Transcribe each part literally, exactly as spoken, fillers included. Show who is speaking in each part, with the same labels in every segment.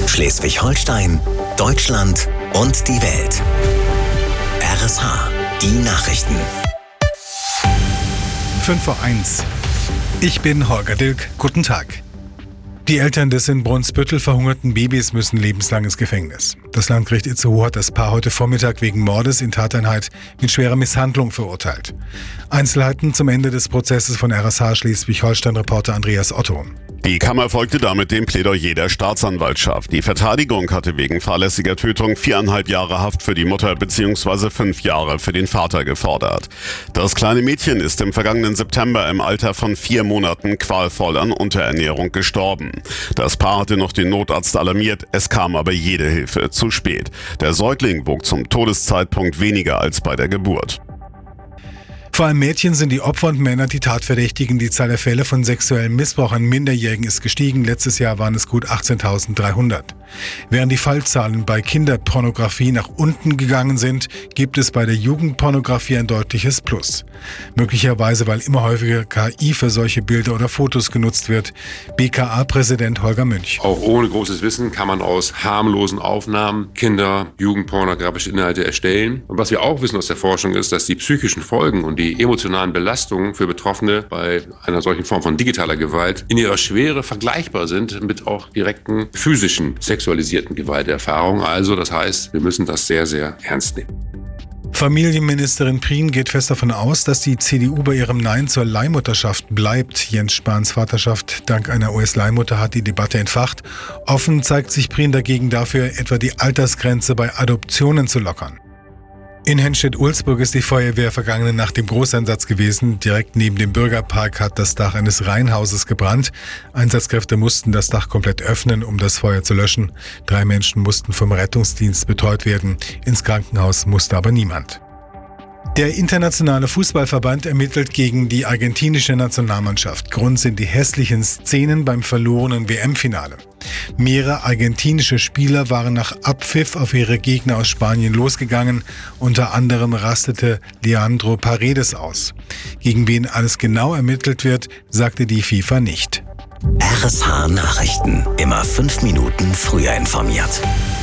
Speaker 1: Schleswig-Holstein, Deutschland und die Welt. R S H, die Nachrichten.
Speaker 2: fünf vor eins. Ich bin Holger Dilk. Guten Tag. Die Eltern des in Brunsbüttel verhungerten Babys müssen lebenslang ins Gefängnis. Das Landgericht Itzehoe hat das Paar heute Vormittag wegen Mordes in Tateinheit mit schwerer Misshandlung verurteilt. Einzelheiten zum Ende des Prozesses von R S H Schleswig-Holstein-Reporter Andreas Otto.
Speaker 3: Die Kammer folgte damit dem Plädoyer der Staatsanwaltschaft. Die Verteidigung hatte wegen fahrlässiger Tötung viereinhalb Jahre Haft für die Mutter bzw. fünf Jahre für den Vater gefordert. Das kleine Mädchen ist im vergangenen September im Alter von vier Monaten qualvoll an Unterernährung gestorben. Das Paar hatte noch den Notarzt alarmiert, es kam aber jede Hilfe zu spät. Der Säugling wog zum Todeszeitpunkt weniger als bei der Geburt.
Speaker 2: Vor allem Mädchen sind die Opfer und Männer die Tatverdächtigen. Die Zahl der Fälle von sexuellem Missbrauch an Minderjährigen ist gestiegen. Letztes Jahr waren es gut achtzehntausenddreihundert. Während die Fallzahlen bei Kinderpornografie nach unten gegangen sind, gibt es bei der Jugendpornografie ein deutliches Plus. Möglicherweise, weil immer häufiger K I für solche Bilder oder Fotos genutzt wird. B K A-Präsident Holger Münch.
Speaker 4: Auch ohne großes Wissen kann man aus harmlosen Aufnahmen Kinder-, jugendpornografische Inhalte erstellen. Und was wir auch wissen aus der Forschung ist, dass die psychischen Folgen und die emotionalen Belastungen für Betroffene bei einer solchen Form von digitaler Gewalt in ihrer Schwere vergleichbar sind mit auch direkten physischen, sexualisierten Gewalterfahrungen. Also das heißt, wir müssen das sehr, sehr ernst nehmen.
Speaker 2: Familienministerin Prien geht fest davon aus, dass die C D U bei ihrem Nein zur Leihmutterschaft bleibt. Jens Spahns Vaterschaft dank einer U S-Leihmutter hat die Debatte entfacht. Offen zeigt sich Prien dagegen dafür, etwa die Altersgrenze bei Adoptionen zu lockern. In Henstedt-Ulzburg ist die Feuerwehr vergangene Nacht im Großeinsatz gewesen. Direkt neben dem Bürgerpark hat das Dach eines Reihenhauses gebrannt. Einsatzkräfte mussten das Dach komplett öffnen, um das Feuer zu löschen. Drei Menschen mussten vom Rettungsdienst betreut werden. Ins Krankenhaus musste aber niemand. Der internationale Fußballverband ermittelt gegen die argentinische Nationalmannschaft. Grund sind die hässlichen Szenen beim verlorenen W M-Finale. Mehrere argentinische Spieler waren nach Abpfiff auf ihre Gegner aus Spanien losgegangen. Unter anderem rastete Leandro Paredes aus. Gegen wen alles genau ermittelt wird, sagte die FIFA nicht.
Speaker 1: R S H Nachrichten. Immer fünf Minuten früher informiert.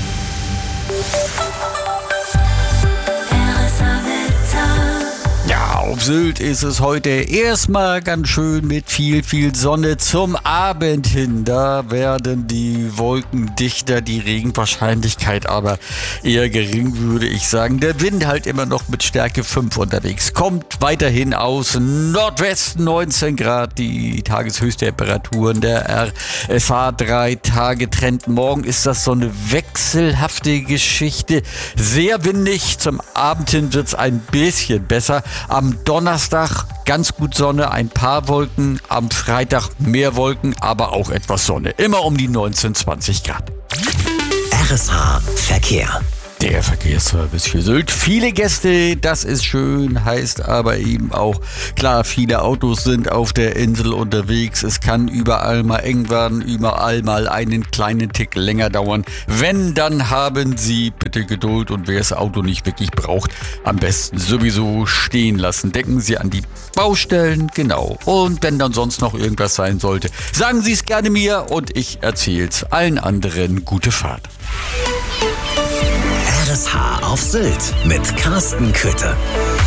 Speaker 5: Auf Sylt ist es heute erstmal ganz schön mit viel, viel Sonne zum Abend hin. Da werden die Wolken dichter, die Regenwahrscheinlichkeit aber eher gering, würde ich sagen. Der Wind halt immer noch mit Stärke fünf unterwegs. Kommt weiterhin aus Nordwesten, neunzehn Grad, die Tageshöchsttemperaturen der R S H drei Tage Trend. Morgen ist das so eine wechselhafte Geschichte. Sehr windig, zum Abend hin wird es ein bisschen besser. Am Donnerstag ganz gut Sonne, ein paar Wolken. Am Freitag mehr Wolken, aber auch etwas Sonne. Immer um die neunzehn, zwanzig Grad.
Speaker 1: R S H Verkehr.
Speaker 5: Der Verkehrsservice für Sylt. Viele Gäste, das ist schön, heißt aber eben auch, klar, viele Autos sind auf der Insel unterwegs. Es kann überall mal eng werden, überall mal einen kleinen Tick länger dauern. Wenn, dann haben Sie bitte Geduld und wer das Auto nicht wirklich braucht, am besten sowieso stehen lassen. Denken Sie an die Baustellen, genau. Und wenn dann sonst noch irgendwas sein sollte, sagen Sie es gerne mir und ich erzähle es allen anderen. Gute Fahrt.
Speaker 1: R S H auf Sylt mit Carsten Köthe.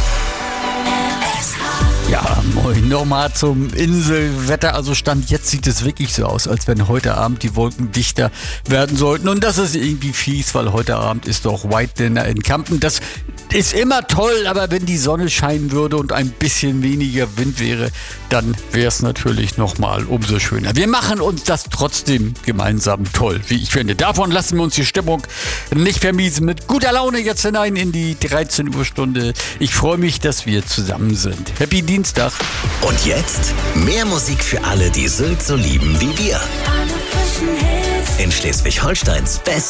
Speaker 5: Ja, moin, nochmal zum Inselwetter. Also Stand jetzt sieht es wirklich so aus, als wenn heute Abend die Wolken dichter werden sollten. Und das ist irgendwie fies, weil heute Abend ist doch White Dinner in Kampen. Das ist immer toll, aber wenn die Sonne scheinen würde und ein bisschen weniger Wind wäre, dann wäre es natürlich nochmal umso schöner. Wir machen uns das trotzdem gemeinsam toll, wie ich finde. Davon lassen wir uns die Stimmung nicht vermiesen. Mit guter Laune jetzt hinein in die dreizehn Uhr Stunde. Ich freue mich, dass wir zusammen sind. Happy Dienstag.
Speaker 1: Und jetzt mehr Musik für alle, die Sylt so lieben wie wir. In Schleswig-Holsteins Best